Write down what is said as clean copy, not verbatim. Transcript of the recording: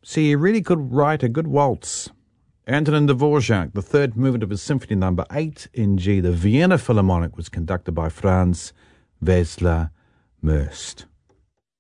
See, he really could write a good waltz. Antonin Dvorak, the third movement of his Symphony No. 8 in G, the Vienna Philharmonic, was conducted by Franz Wesler Möst.